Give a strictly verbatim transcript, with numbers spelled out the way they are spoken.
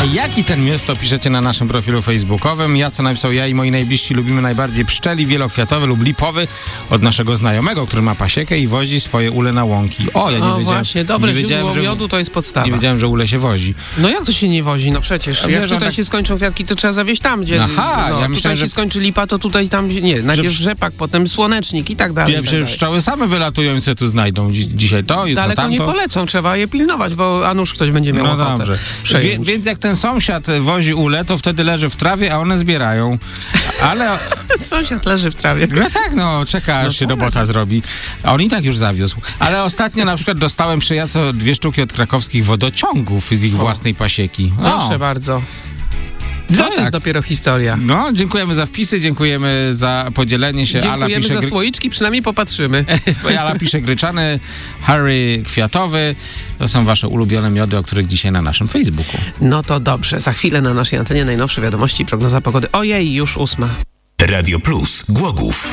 A jaki ten miód, to piszecie na naszym profilu facebookowym. Ja, co napisał, ja i moi najbliżsi lubimy najbardziej pszczeli, wielokwiatowy lub lipowy od naszego znajomego, który ma pasiekę i wozi swoje ule na łąki. O, ja nie o, wiedziałem. właśnie, dobre źródło że, miodu to jest podstawa. Nie wiedziałem, że ule się wozi. No jak to się nie wozi? No przecież, A jak wiesz, tutaj tak... się skończą kwiatki, to trzeba zawieźć tam, gdzie... Aha, no, ja myślałem, tutaj że... się skończy lipa, to tutaj tam... Nie, najpierw że... rzepak, potem słonecznik i tak dalej. Ja myślę, że pszczoły same wylatują i sobie tu znajdą Dzi- dzisiaj to, jutro Daleko tamto. nie polecą, trzeba je pilnować, bo a nuż ktoś będzie miał No ochotę dobrze. przejąć. Wie, więc jak ten sąsiad wozi ule, to wtedy leży w trawie, a one zbierają. Ale... Sąsiad leży w trawie. No tak, no, czeka, aż No się tak. robota zrobi. A on i tak już zawiózł. Ale ostatnio na przykład dostałem przy Jaco dwie sztuki od krakowskich wodociągów z ich O. własnej pasieki. O. Proszę bardzo. To No jest tak. dopiero historia. No, dziękujemy za wpisy, dziękujemy za podzielenie się. Ala Dziękujemy pisze, za gry... słoiczki, przynajmniej popatrzymy. Ala pisze gryczany, Harry kwiatowy. To są wasze ulubione miody, o których dzisiaj na naszym Facebooku. No to dobrze. Za chwilę na naszej antenie najnowsze wiadomości, prognoza pogody. Ojej, już ósma. Radio Plus Głogów.